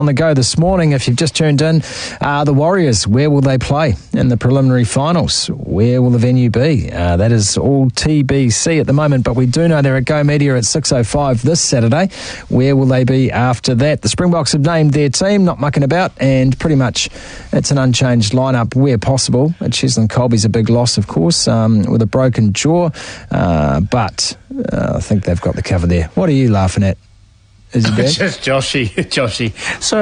On the go this morning, if you've just tuned in, the Warriors, where will they play in the preliminary finals? Where will the venue be? That is all TBC at the moment, but we do know they're at Go Media at 6:05 this Saturday. Where will they be after that? The Springboks have named their team, not mucking about, and pretty much it's an unchanged lineup where possible. Cheslin Colby's a big loss, of course, with a broken jaw, but I think they've got the cover there. What are you laughing at? Is it bad? Just Joshy. So